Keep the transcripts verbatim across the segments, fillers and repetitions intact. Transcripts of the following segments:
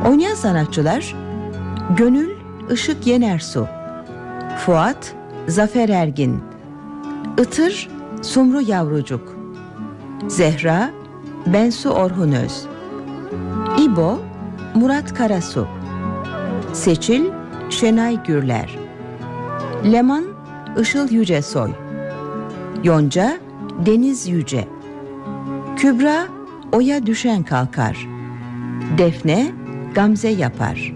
Oynayan sanatçılar: Gönül Işık Yenersu, Fuat Zafer Ergin, Itır Sumru Yavrucuk, Zehra Bensu Orhunöz, İbo Murat Karasu, Seçil Şenay Gürler, Leman Işıl Yücesoy, Yonca Deniz Yüce, Kübra Oya Düşen Kalkar, Defne Gamze Yapar.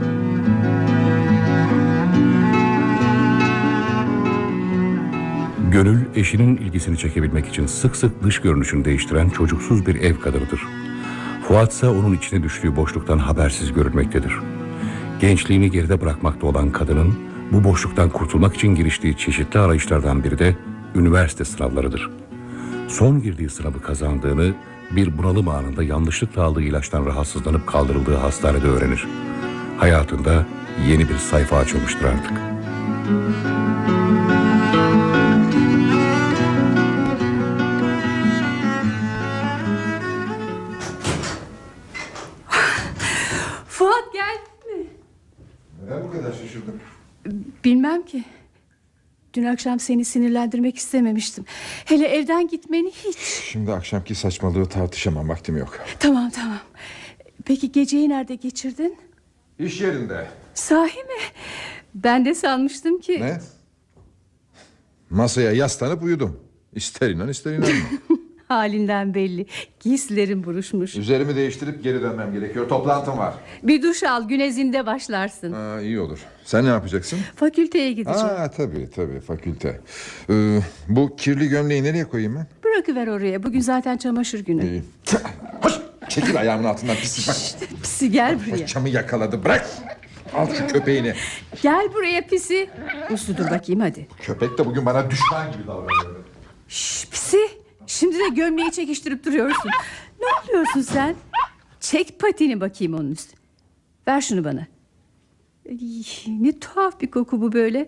Gönül, eşinin ilgisini çekebilmek için sık sık dış görünüşünü değiştiren çocuksuz bir ev kadınıdır. Fuat ise onun içine düştüğü boşluktan habersiz görülmektedir. Gençliğini geride bırakmakta olan kadının bu boşluktan kurtulmak için giriştiği çeşitli arayışlardan biri de üniversite sınavlarıdır. Son girdiği sınavı kazandığını bir bunalım anında yanlışlıkla aldığı ilaçtan rahatsızlanıp kaldırıldığı hastanede öğrenir. Hayatında yeni bir sayfa açılmıştır artık. Fuat geldi mi? Neden bu kadar şaşırdın? Bilmem ki. Dün akşam seni sinirlendirmek istememiştim. Hele evden gitmeni hiç. Şimdi akşamki saçmalığı tartışamam, vaktim yok. Tamam tamam. Peki geceyi nerede geçirdin? İş yerinde. Sahi mi? Ben de sanmıştım ki. Ne? Masaya yaslanıp uyudum. İster inan ister inanma. Halinden belli. Giysilerin buruşmuş. Üzerimi değiştirip geri dönmem gerekiyor. Toplantım var. Bir duş al, günezinde başlarsın. Aa, iyi olur. Sen ne yapacaksın? Fakülteye gideceğim. Aa, tabii tabii fakülte. Ee, bu kirli gömleği nereye koyayım ben? Bırakıver oraya. Bugün zaten çamaşır günü. İyi. Hoş, çekil ayağımın altından pislik bak. İşte pisi, gel buraya. Paçamı yakaladı, bırak. Al şu köpeğini. Gel buraya pisi. Uslu dur bakayım hadi. Köpek de bugün bana düşman gibi davranıyor. Şşş pisi. Şimdi de gömleği çekiştirip duruyorsun. Ne yapıyorsun sen? Çek patini bakayım onun üstüne. Ver şunu bana. Ay, ne tuhaf bir koku bu böyle.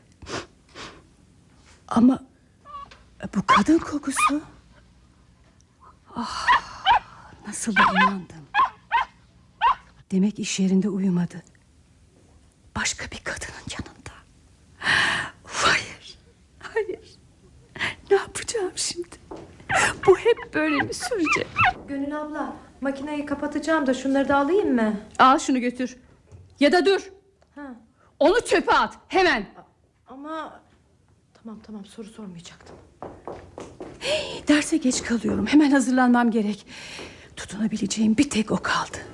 Ama bu kadın kokusu. Ah, nasıl da inandım. Demek iş yerinde uyumadı. Başka bir kadının yanında. Hayır, hayır. Ne yapacağım şimdi? Bu hep böyle mi sürecek? Gönül abla, makineyi kapatacağım da şunları da alayım mı? Al şunu götür. Ya da dur. Ha. Onu çöpe at hemen. Ama tamam tamam, soru sormayacaktım. Hey, derse geç kalıyorum. Hemen hazırlanmam gerek. Tutunabileceğim bir tek o kaldı.